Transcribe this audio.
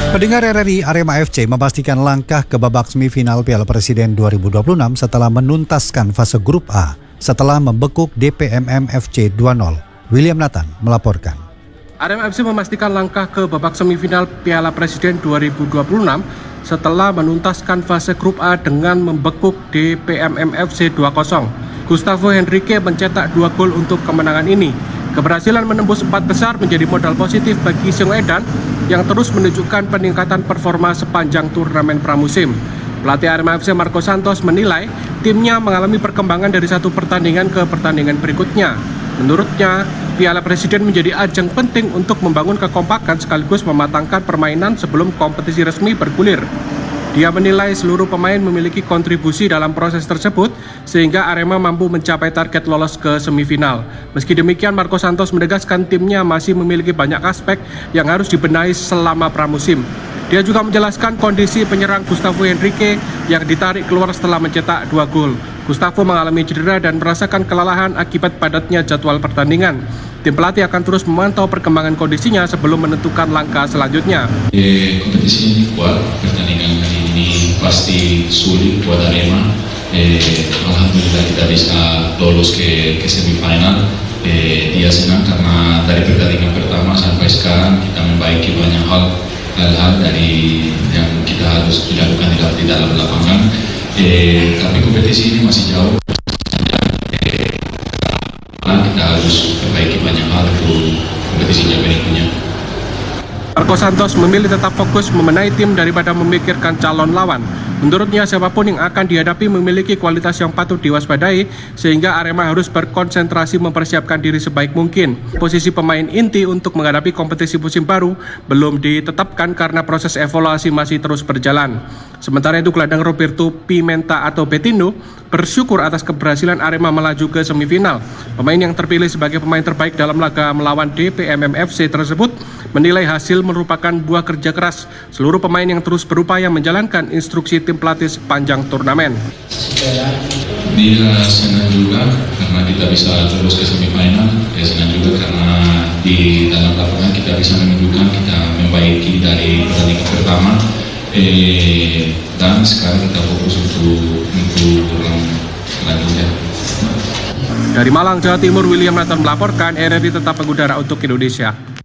Pendengar RRI, Arema FC memastikan langkah ke babak semifinal Piala Presiden 2026 setelah menuntaskan fase grup A setelah membekuk DPMM FC 2-0. William Nathan melaporkan. Arema FC memastikan langkah ke babak semifinal Piala Presiden 2026 setelah menuntaskan fase grup A dengan membekuk DPMM FC 2-0. Gustavo Henrique mencetak 2 gol untuk kemenangan ini. Keberhasilan menembus 4 besar menjadi modal positif bagi Sung Edan yang terus menunjukkan peningkatan performa sepanjang turnamen pramusim. Pelatih Arema FC Marco Santos menilai timnya mengalami perkembangan dari satu pertandingan ke pertandingan berikutnya. Menurutnya, Piala Presiden menjadi ajang penting untuk membangun kekompakan sekaligus mematangkan permainan sebelum kompetisi resmi bergulir. Dia menilai seluruh pemain memiliki kontribusi dalam proses tersebut sehingga Arema mampu mencapai target lolos ke semifinal. Meski demikian, Marco Santos menegaskan timnya masih memiliki banyak aspek yang harus dibenahi selama pramusim. Dia juga menjelaskan kondisi penyerang Gustavo Henrique yang ditarik keluar setelah mencetak 2 gol. Gustavo mengalami cedera dan merasakan kelelahan akibat padatnya jadwal pertandingan. Tim pelatih akan terus memantau perkembangan kondisinya sebelum menentukan langkah selanjutnya. Kompetisi ini kuat, pertandingan kali ini pasti sulit buat Arema. Alhamdulillah kita bisa lolos ke semifinal. Dia senang karena dari pertandingan pertama sampai sekarang kita membaiki banyak hal-hal dari yang kita harus dilakukan di dalam lapangan. Tapi kompetisi ini masih jauh. Kita harus perbaiki banyak hal untuk kompetisinya berikutnya. Marco Santos memilih tetap fokus membenahi tim daripada memikirkan calon lawan. Menurutnya, siapapun yang akan dihadapi memiliki kualitas yang patut diwaspadai, sehingga Arema harus berkonsentrasi mempersiapkan diri sebaik mungkin. Posisi pemain inti untuk menghadapi kompetisi musim baru belum ditetapkan karena proses evaluasi masih terus berjalan. Sementara itu, gelandang Roberto Pimenta atau Betinho bersyukur atas keberhasilan Arema melaju ke semifinal. Pemain yang terpilih sebagai pemain terbaik dalam laga melawan DPMM FC tersebut menilai hasil merupakan buah kerja keras seluruh pemain yang terus berupaya menjalankan instruksi tim pelatih sepanjang turnamen. Dia senang juga karena kita bisa terus ke semifinal. Dia senang juga karena di dalam lapangan kita bisa menunjukkan kita membaiki dari pertandingan pertama. Dan sekarang kita fokus untuk selanjutnya. Dari Malang, Jawa Timur, William Nathan melaporkan. RRI tetap mengudara untuk Indonesia.